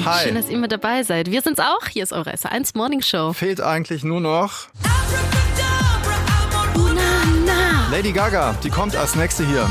Hi. Schön, dass ihr mit dabei seid. Wir sind's auch. Hier ist eure SR1 Morning Show. Fehlt eigentlich nur noch Na. Lady Gaga. Die kommt als nächste hier.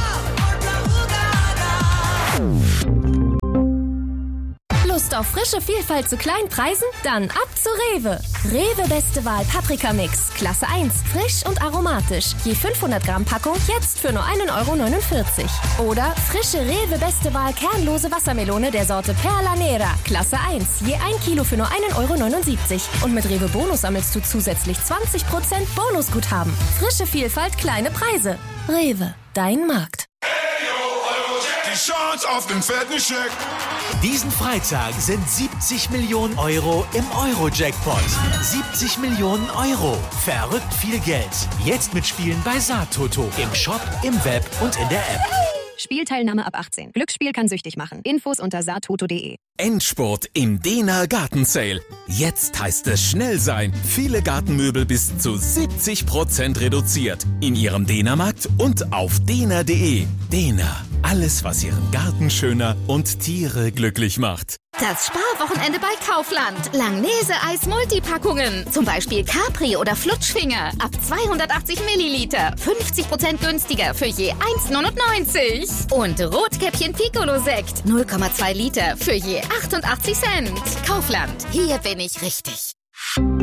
Lust auf frische Vielfalt zu kleinen Preisen? Dann ab zu Rewe. Rewe Beste Wahl Paprika-Mix. Klasse 1. Frisch und aromatisch. Je 500 Gramm Packung jetzt für nur 1,49 €. Oder frische Rewe Beste Wahl kernlose Wassermelone der Sorte Perla Nera. Klasse 1. Je 1 Kilo für nur 1,79 €. Und mit Rewe Bonus sammelst du zusätzlich 20% Bonusguthaben. Frische Vielfalt, kleine Preise. Rewe, dein Markt. Die Chance auf den fetten Scheck. Diesen Freitag sind 70 Millionen € im Euro-Jackpot. 70 Millionen €. Verrückt viel Geld. Jetzt mitspielen bei Saatoto. Im Shop, im Web und in der App. Spielteilnahme ab 18. Glücksspiel kann süchtig machen. Infos unter saatoto.de. Endspurt im Dena Garten Sale. Jetzt heißt es schnell sein. Viele Gartenmöbel bis zu 70% reduziert. In Ihrem Dena-Markt und auf dena.de. Dena. Alles, was Ihren Garten schöner und Tiere glücklich macht. Das Sparwochenende bei Kaufland. Langnese-Eis Multipackungen. Zum Beispiel Capri oder Flutschfinger. Ab 280 Milliliter. 50% günstiger für je 1,99 €. Und Rotkäppchen Piccolo-Sekt. 0,2 Liter für je 88 Cent. Kaufland. Hier bin ich richtig.